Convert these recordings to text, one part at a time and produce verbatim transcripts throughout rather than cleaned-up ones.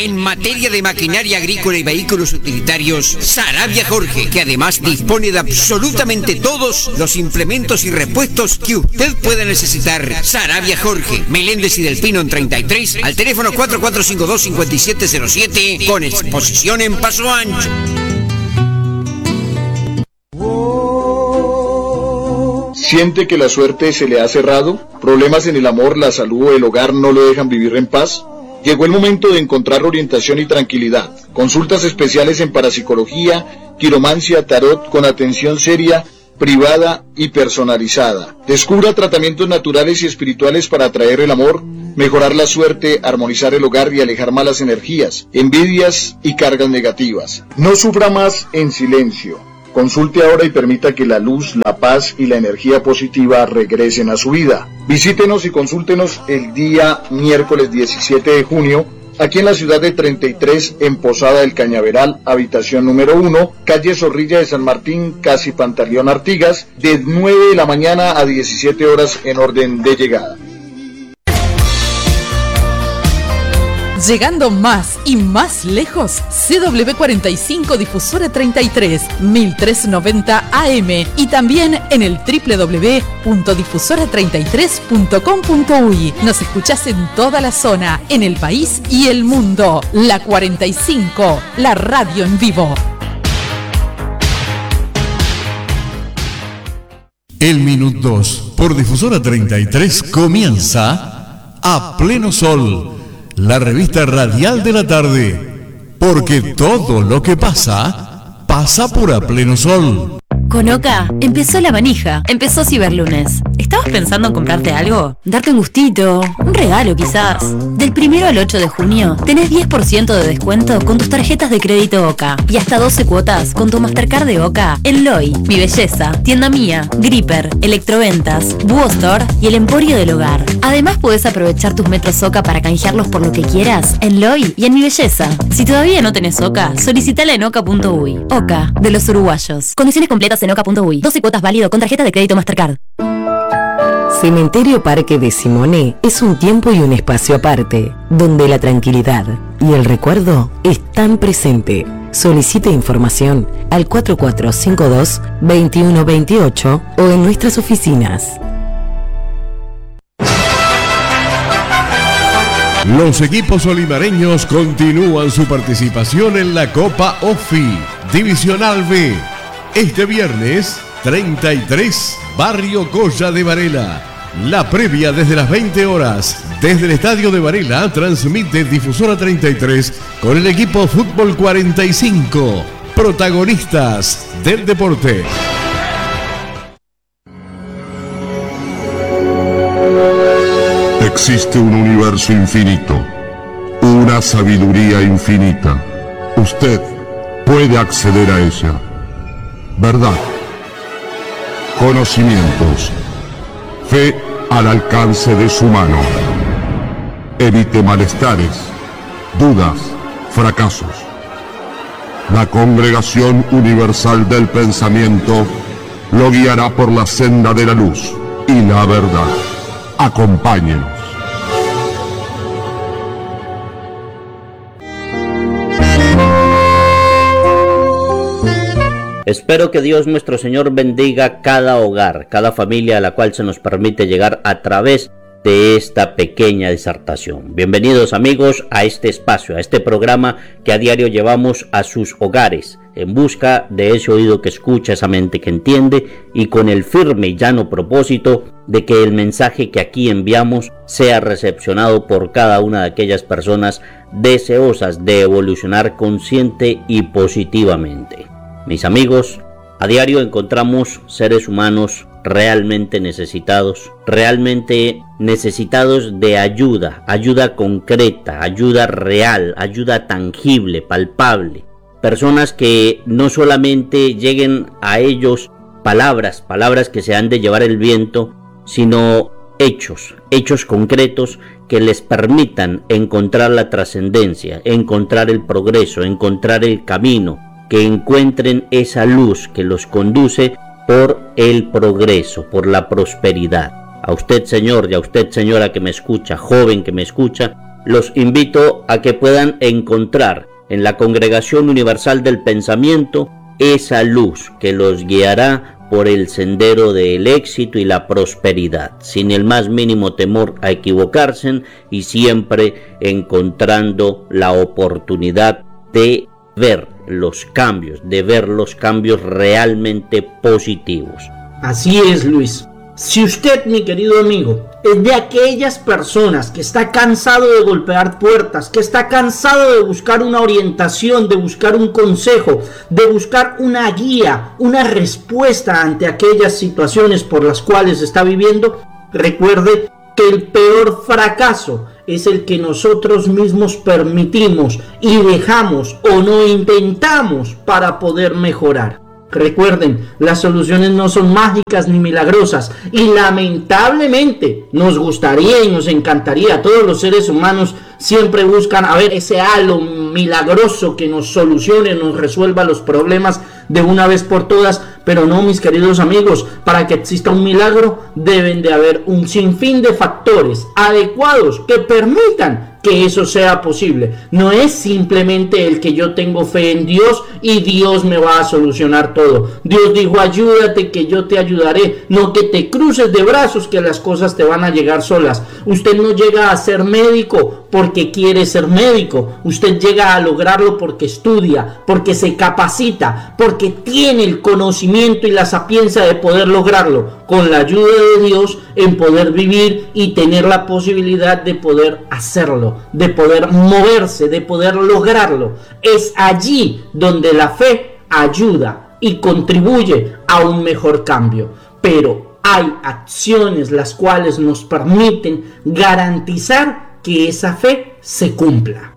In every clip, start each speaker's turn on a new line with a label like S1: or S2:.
S1: En materia de maquinaria agrícola y vehículos utilitarios, Sarabia Jorge, que además dispone de absolutamente todos los implementos y repuestos que usted pueda necesitar. Sarabia Jorge, Meléndez y Del Pino en treinta y tres, al teléfono cuatro cuatro cinco dos, cinco siete cero siete, con exposición en Paso Ancho.
S2: ¿Siente que la suerte se le ha cerrado? ¿Problemas en el amor, la salud o el hogar no lo dejan vivir en paz? Llegó el momento de encontrar orientación y tranquilidad. Consultas especiales en parapsicología, quiromancia, tarot, con atención seria, privada y personalizada. Descubra tratamientos naturales y espirituales para atraer el amor, mejorar la suerte, armonizar el hogar y alejar malas energías, envidias y cargas negativas. No sufra más en silencio. Consulte ahora y permita que la luz, la paz y la energía positiva regresen a su vida. Visítenos y consúltenos el día miércoles diecisiete de junio, aquí en la ciudad de treinta y tres, en Posada del Cañaveral, habitación número uno, calle Zorrilla de San Martín, casi Pantaleón Artigas, de nueve de la mañana a diecisiete horas en orden de llegada.
S3: Llegando más y más lejos, C W cuarenta y cinco Difusora treinta y tres, mil trescientos noventa A M, y también en el doble u doble u doble u punto difusora treinta y tres punto com punto uy. Nos escuchás en toda la zona, en el país y el mundo. La cuarenta y cinco, la radio en vivo.
S4: El Minuto dos por Difusora treinta y tres comienza A Pleno Sol, la revista radial de la tarde, porque todo lo que pasa, pasa por A Pleno Sol.
S5: Con Oca empezó la manija, empezó Ciberlunes. ¿Estabas pensando en comprarte algo? ¿Darte un gustito? ¿Un regalo quizás? Del primero al ocho de junio tenés diez por ciento de descuento con tus tarjetas de crédito Oca y hasta doce cuotas con tu Mastercard de Oca en Loy, Mi Belleza, Tienda Mía, Gripper, Electroventas, Búho Store y el Emporio del Hogar. Además podés aprovechar tus metros Oca para canjearlos por lo que quieras en Loy y en Mi Belleza. Si todavía no tenés Oca, solicitala en oca punto uy. Oca, de los uruguayos. Condiciones completas en oca punto uy. doce cuotas válido con tarjeta de crédito Mastercard.
S6: Cementerio Parque de Simone es un tiempo y un espacio aparte, donde la tranquilidad y el recuerdo están presentes. Solicite información al cuatro cuatro cinco dos, dos uno dos ocho o en nuestras oficinas.
S4: Los equipos olimareños continúan su participación en la Copa OFI Divisional B. Este viernes treinta y tres, Barrio Colla de Varela. La previa desde las veinte horas. Desde el Estadio de Varela transmite Difusora treinta y tres con el equipo Fútbol cuarenta y cinco. Protagonistas del deporte.
S7: Existe un universo infinito, una sabiduría infinita. Usted puede acceder a ella. Verdad, conocimientos, fe al alcance de su mano. Evite malestares, dudas, fracasos. La Congregación Universal del Pensamiento lo guiará por la senda de la luz y la verdad. Acompáñenos.
S8: Espero que Dios nuestro Señor bendiga cada hogar, cada familia a la cual se nos permite llegar a través de esta pequeña disertación. Bienvenidos amigos a este espacio, a este programa que a diario llevamos a sus hogares en busca de ese oído que escucha, esa mente que entiende y con el firme y llano propósito de que el mensaje que aquí enviamos sea recepcionado por cada una de aquellas personas deseosas de evolucionar consciente y positivamente. Mis amigos, a diario encontramos seres humanos realmente necesitados, realmente necesitados de ayuda, ayuda concreta, ayuda real, ayuda tangible, palpable. Personas que no solamente lleguen a ellos palabras, palabras que se han de llevar el viento, sino hechos, hechos concretos que les permitan encontrar la trascendencia, encontrar el progreso, encontrar el camino, que encuentren esa luz que los conduce por el progreso, por la prosperidad. A usted, señor, y a usted, señora, que me escucha, joven que me escucha, los invito a que puedan encontrar en la Congregación Universal del Pensamiento esa luz que los guiará por el sendero del éxito y la prosperidad, sin el más mínimo temor a equivocarse y siempre encontrando la oportunidad de ver los cambios, de ver los cambios realmente positivos.
S9: Así es, Luis. Si usted, mi querido amigo, es de aquellas personas que está cansado de golpear puertas, que está cansado de buscar una orientación, de buscar un consejo, de buscar una guía, una respuesta ante aquellas situaciones por las cuales está viviendo, recuerde que el peor fracaso es el que nosotros mismos permitimos y dejamos o no intentamos para poder mejorar. Recuerden, las soluciones no son mágicas ni milagrosas y lamentablemente nos gustaría y nos encantaría, todos los seres humanos siempre buscan a ver ese halo milagroso que nos solucione, nos resuelva los problemas de una vez por todas, pero no, mis queridos amigos, para que exista un milagro deben de haber un sinfín de factores adecuados que permitan que eso sea posible. No es simplemente el que yo tengo fe en Dios y Dios me va a solucionar todo. Dios dijo, ayúdate que yo te ayudaré, no que te cruces de brazos que las cosas te van a llegar solas. Usted no llega a ser médico porque quiere ser médico, usted llega a lograrlo porque estudia, porque se capacita, porque tiene el conocimiento y la sapiencia de poder lograrlo, con la ayuda de Dios en poder vivir y tener la posibilidad de poder hacerlo, de poder moverse, de poder lograrlo. Es allí donde la fe ayuda y contribuye a un mejor cambio, pero hay acciones las cuales nos permiten garantizar que esa fe se cumpla.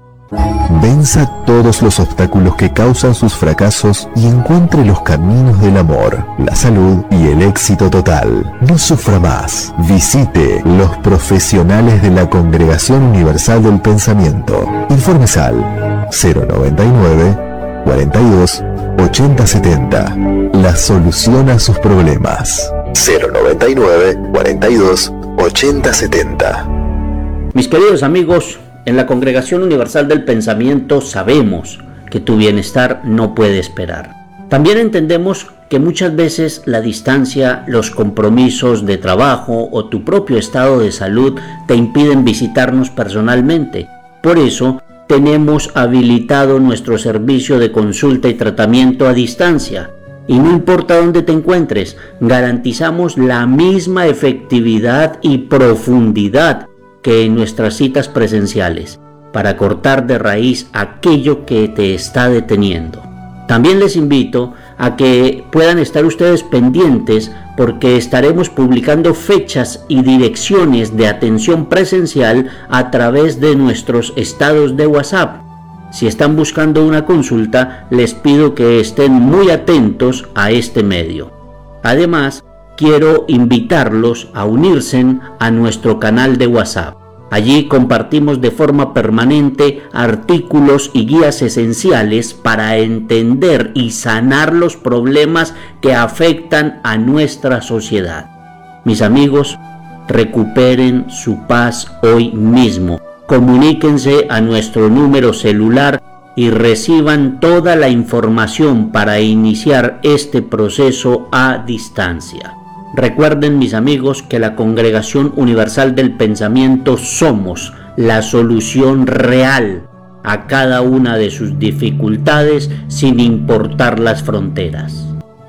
S10: Venza todos los obstáculos que causan sus fracasos y encuentre los caminos del amor, la salud y el éxito total. No sufra más. Visite los profesionales de la Congregación Universal del Pensamiento. Informes al cero noventa y nueve, cuarenta y dos, ochenta setenta. La solución a sus problemas. cero noventa y nueve, cuarenta y dos, ochenta setenta.
S8: Mis queridos amigos, en la Congregación Universal del Pensamiento sabemos que tu bienestar no puede esperar. También entendemos que muchas veces la distancia, los compromisos de trabajo o tu propio estado de salud te impiden visitarnos personalmente. Por eso, tenemos habilitado nuestro servicio de consulta y tratamiento a distancia. Y no importa dónde te encuentres, garantizamos la misma efectividad y profundidad que en nuestras citas presenciales, para cortar de raíz aquello que te está deteniendo. También les invito a que puedan estar ustedes pendientes porque estaremos publicando fechas y direcciones de atención presencial a través de nuestros estados de WhatsApp. Si están buscando una consulta, les pido que estén muy atentos a este medio. Además, quiero invitarlos a unirse a nuestro canal de WhatsApp. Allí compartimos de forma permanente artículos y guías esenciales para entender y sanar los problemas que afectan a nuestra sociedad. Mis amigos, recuperen su paz hoy mismo. Comuníquense a nuestro número celular y reciban toda la información para iniciar este proceso a distancia. Recuerden, mis amigos, que la Congregación Universal del Pensamiento somos la solución real a cada una de sus dificultades sin importar las fronteras.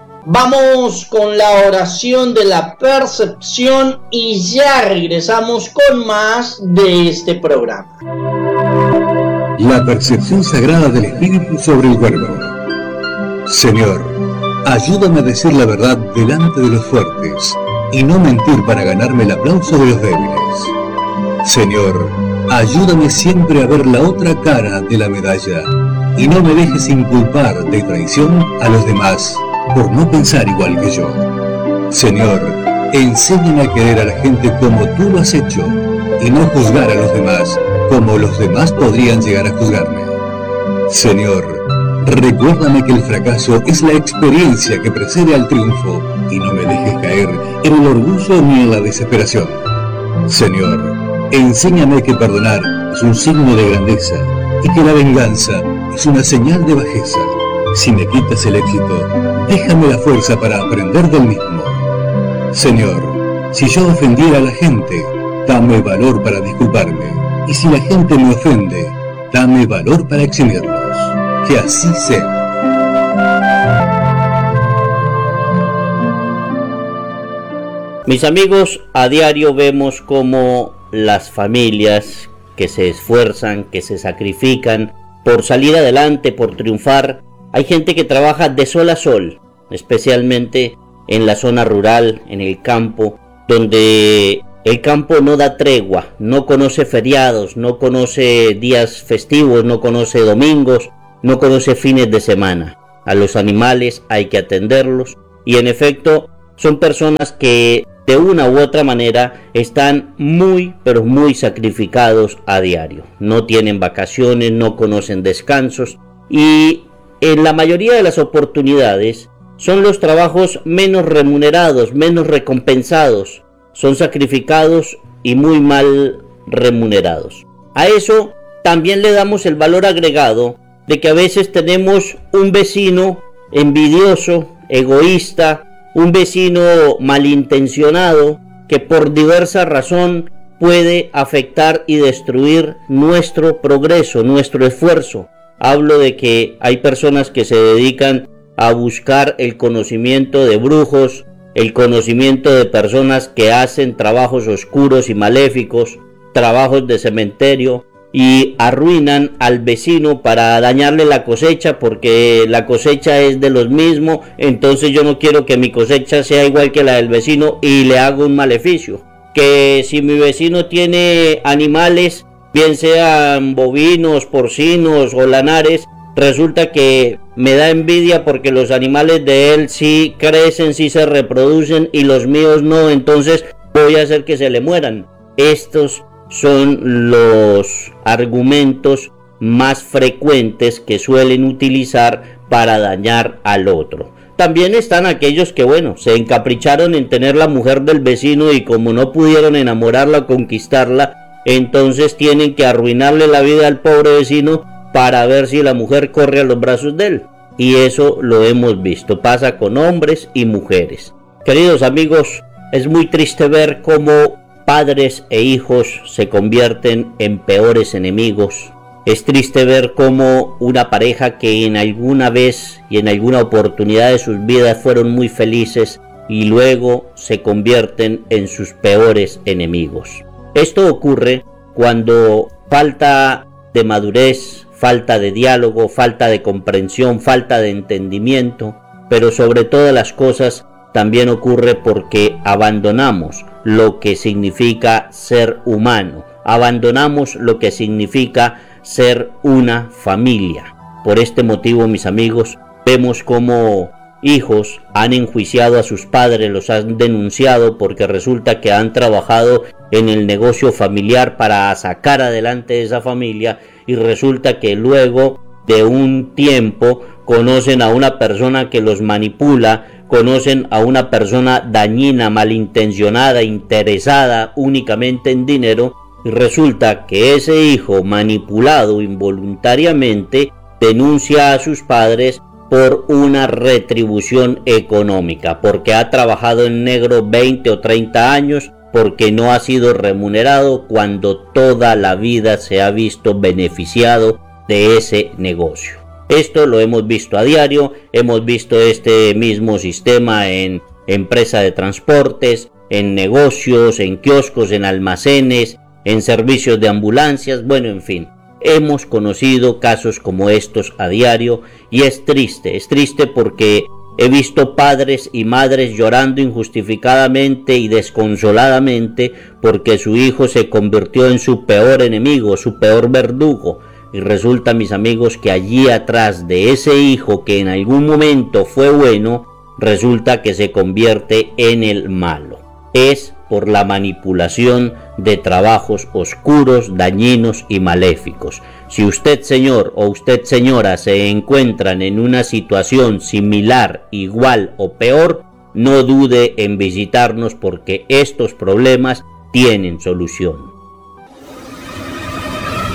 S9: Vamos con la oración de la percepción y ya regresamos con más de este programa.
S11: La percepción sagrada del Espíritu sobre el Verbo. Señor, ayúdame a decir la verdad delante de los fuertes y no mentir para ganarme el aplauso de los débiles. Señor, ayúdame siempre a ver la otra cara de la medalla y no me dejes inculpar de traición a los demás por no pensar igual que yo. Señor, enséñame a querer a la gente como tú lo has hecho y no juzgar a los demás como los demás podrían llegar a juzgarme. Señor, recuérdame que el fracaso es la experiencia que precede al triunfo y no me dejes caer en el orgullo ni en la desesperación. Señor, enséñame que perdonar es un signo de grandeza y que la venganza es una señal de bajeza. Si me quitas el éxito, déjame la fuerza para aprender del mismo. Señor, si yo ofendiera a la gente, dame valor para disculparme. Y si la gente me ofende, dame valor para eximirlos. Que así sea.
S8: Mis amigos, a diario vemos cómo las familias que se esfuerzan, que se sacrifican por salir adelante, por triunfar, hay gente que trabaja de sol a sol, especialmente en la zona rural, en el campo, donde el campo no da tregua, no conoce feriados, no conoce días festivos, no conoce domingos, no conoce fines de semana. A los animales hay que atenderlos y en efecto son personas que de una u otra manera están muy pero muy sacrificados a diario. No tienen vacaciones, no conocen descansos y en la mayoría de las oportunidades son los trabajos menos remunerados, menos recompensados. Son sacrificados y muy mal remunerados. A eso también le damos el valor agregado de que a veces tenemos un vecino envidioso, egoísta, un vecino malintencionado que por diversa razón puede afectar y destruir nuestro progreso, nuestro esfuerzo. Hablo de que hay personas que se dedican a buscar el conocimiento de brujos, el conocimiento de personas que hacen trabajos oscuros y maléficos, trabajos de cementerio, y arruinan al vecino para dañarle la cosecha porque la cosecha es de los mismos, entonces yo no quiero que mi cosecha sea igual que la del vecino y le hago un maleficio. Que si mi vecino tiene animales, bien sean bovinos, porcinos o lanares, resulta que me da envidia porque los animales de él sí crecen, sí se reproducen y los míos no, entonces voy a hacer que se le mueran. Estos son los argumentos más frecuentes que suelen utilizar para dañar al otro. También están aquellos que, bueno, se encapricharon en tener la mujer del vecino y como no pudieron enamorarla o conquistarla, entonces tienen que arruinarle la vida al pobre vecino para ver si la mujer corre a los brazos de él. Y eso lo hemos visto, pasa con hombres y mujeres. Queridos amigos, es muy triste ver cómo padres e hijos se convierten en peores enemigos. Es triste ver cómo una pareja que en alguna vez y en alguna oportunidad de sus vidas fueron muy felices y luego se convierten en sus peores enemigos. Esto ocurre cuando falta de madurez, falta de diálogo, falta de comprensión, falta de entendimiento, pero sobre todas las cosas también ocurre porque abandonamos lo que significa ser humano, abandonamos lo que significa ser una familia. Por este motivo, mis amigos, vemos cómo hijos han enjuiciado a sus padres, los han denunciado porque resulta que han trabajado en el negocio familiar para sacar adelante esa familia y resulta que luego de un tiempo conocen a una persona que los manipula, conocen a una persona dañina, malintencionada, interesada únicamente en dinero y resulta que ese hijo manipulado involuntariamente denuncia a sus padres por una retribución económica, porque ha trabajado en negro veinte o treinta años, porque no ha sido remunerado cuando toda la vida se ha visto beneficiado de ese negocio. Esto lo hemos visto a diario, hemos visto este mismo sistema en empresas de transportes, en negocios, en kioscos, en almacenes, en servicios de ambulancias, bueno, en fin. Hemos conocido casos como estos a diario y es triste, es triste porque he visto padres y madres llorando injustificadamente y desconsoladamente porque su hijo se convirtió en su peor enemigo, su peor verdugo. Y resulta, mis amigos, que allí atrás de ese hijo que en algún momento fue bueno, resulta que se convierte en el malo. Es por la manipulación de trabajos oscuros, dañinos y maléficos. Si usted, señor, o usted, señora, se encuentran en una situación similar, igual o peor, no dude en visitarnos porque estos problemas tienen solución.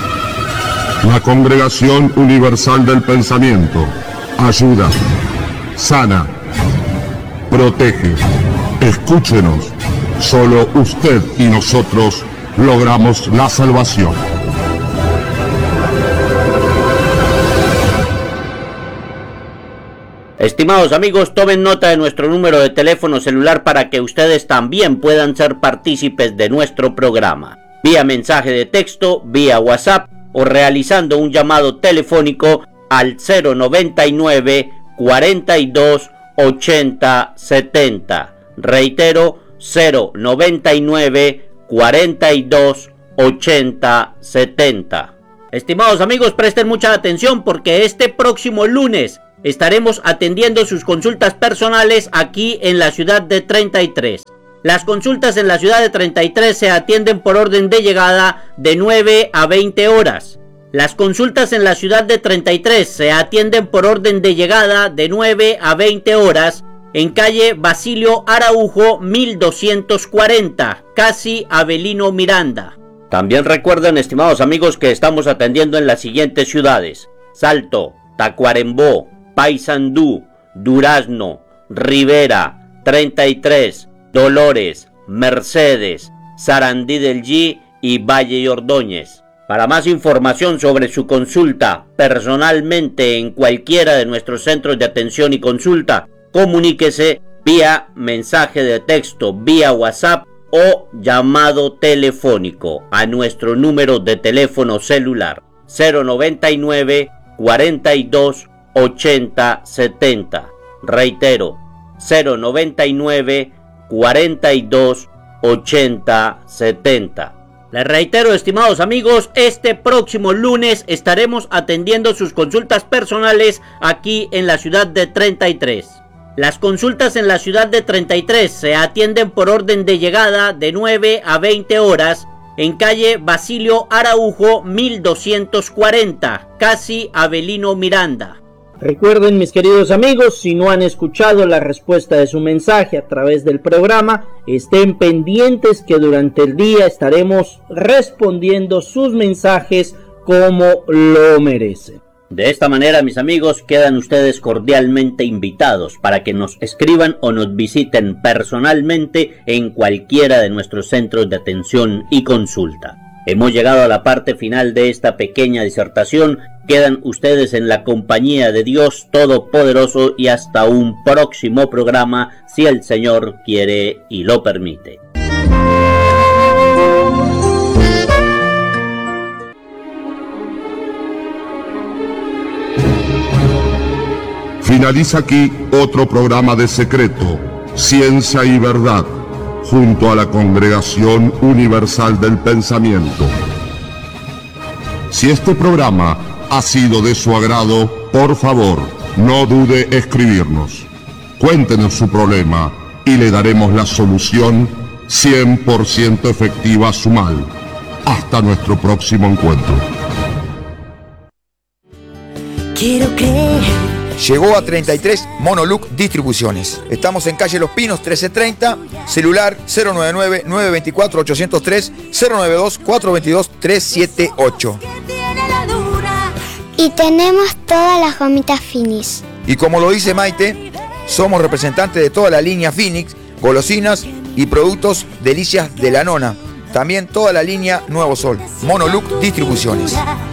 S7: La Congregación Universal del Pensamiento ayuda, sana, protege. Escúchenos, solo usted y nosotros logramos la salvación.
S8: Estimados amigos, tomen nota de nuestro número de teléfono celular para que ustedes también puedan ser partícipes de nuestro programa, vía mensaje de texto, vía WhatsApp o realizando un llamado telefónico al cero noventa y nueve, cuarenta y dos, ochenta, setenta. Reitero, cero noventa y nueve, cuarenta y dos, ochenta, setenta. Estimados amigos, presten mucha atención porque este próximo lunes estaremos atendiendo sus consultas personales aquí en la ciudad de treinta y tres. Las consultas en la ciudad de treinta y tres se atienden por orden de llegada de nueve a veinte horas. Las consultas en la ciudad de treinta y tres se atienden por orden de llegada de nueve a veinte horas en calle Basilio Araujo mil doscientos cuarenta, casi Avelino Miranda. También recuerden, estimados amigos, que estamos atendiendo en las siguientes ciudades: Salto, Tacuarembó, Paysandú, Durazno, Rivera, treinta y tres, Dolores, Mercedes, Sarandí del G y Valle y Ordóñez. Para más información sobre su consulta personalmente en cualquiera de nuestros centros de atención y consulta, comuníquese vía mensaje de texto, vía WhatsApp o llamado telefónico a nuestro número de teléfono celular cero noventa y nueve, cuarenta y dos, ochenta, setenta. Reitero, cero noventa y nueve, cuarenta y dos, ochenta, setenta. Les reitero, estimados amigos, este próximo lunes estaremos atendiendo sus consultas personales aquí en la ciudad de treinta y tres. Las consultas en la ciudad de treinta y tres se atienden por orden de llegada de nueve a veinte horas en calle Basilio Araujo mil doscientos cuarenta, casi Avelino Miranda.
S9: Recuerden, mis queridos amigos, si no han escuchado la respuesta de su mensaje a través del programa, estén pendientes que durante el día estaremos respondiendo sus mensajes como lo merecen.
S8: De esta manera, mis amigos, quedan ustedes cordialmente invitados para que nos escriban o nos visiten personalmente en cualquiera de nuestros centros de atención y consulta. Hemos llegado a la parte final de esta pequeña disertación. Quedan ustedes en la compañía de Dios Todopoderoso y hasta un próximo programa, si el Señor quiere y lo permite.
S7: Finaliza aquí otro programa de Secreto, Ciencia y Verdad, junto a la Congregación Universal del Pensamiento. Si este programa ha sido de su agrado, por favor, no dude escribirnos. Cuéntenos su problema y le daremos la solución cien por ciento efectiva a su mal. Hasta nuestro próximo encuentro.
S12: Quiero creer.
S13: Llegó a treinta y tres Monoluc Distribuciones. Estamos en calle Los Pinos trece treinta, celular cero nueve nueve, nueve dos cuatro, ocho cero tres, cero nueve dos, cuatro dos dos, tres siete ocho.
S14: Y tenemos todas las gomitas Finis.
S13: Y como lo dice Maite, somos representantes de toda la línea Phoenix, golosinas y productos delicias de la nona. También toda la línea Nuevo Sol. Monoluc Distribuciones.